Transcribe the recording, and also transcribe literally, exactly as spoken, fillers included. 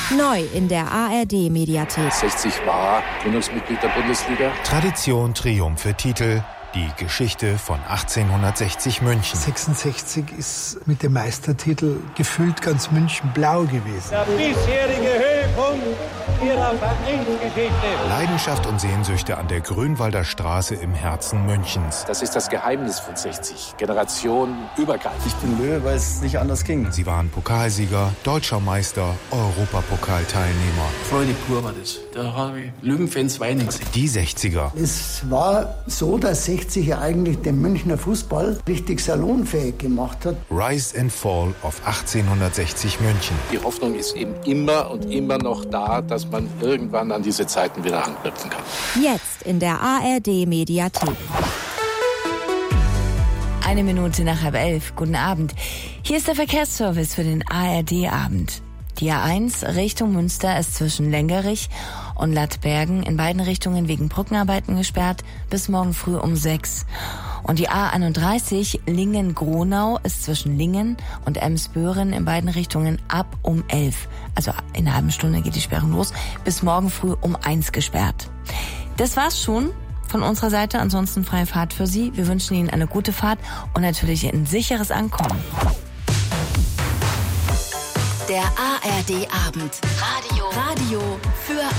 Neu in der A R D-Mediathek. sechzig war Gründungsmitglied der Bundesliga. Tradition, Triumphe, Titel. Die Geschichte von achtzehnhundertsechzig München. sechsundsechzig ist mit dem Meistertitel gefühlt ganz München blau gewesen. Der bisherige Höhepunkt ihrer Vereinsgeschichte. Leidenschaft und Sehnsüchte an der Grünwalder Straße im Herzen Münchens. Das ist das Geheimnis von sechzig. Generation übergreifend. Ich bin Löwe, weil es nicht anders ging. Sie waren Pokalsieger, Deutscher Meister, Europapokalteilnehmer. Freude pur war das. Da habe ich Löwenfans weinen gesehen. Die sechziger. Es war so, dass sechzig ja eigentlich den Münchner Fußball richtig salonfähig gemacht hat. Rise and Fall of achtzehnhundertsechzig München. Die Hoffnung ist eben immer und immer noch da, dass man irgendwann an diese Zeiten wieder anknüpfen kann. Jetzt in der A R D-Mediathek. Eine Minute nach halb elf. Guten Abend. Hier ist der Verkehrsservice für den A R D-Abend. Die A eins Richtung Münster ist zwischen Lengerich und Lattbergen in beiden Richtungen wegen Brückenarbeiten gesperrt bis morgen früh um sechs. Und die A einunddreißig Lingen-Gronau ist zwischen Lingen und Emsböhren in beiden Richtungen ab um elf. Also in einer halben Stunde geht die Sperrung los, bis morgen früh um eins gesperrt. Das war's schon von unserer Seite. Ansonsten freie Fahrt für Sie. Wir wünschen Ihnen eine gute Fahrt und natürlich ein sicheres Ankommen. Der A R D-Abend. Radio. Radio für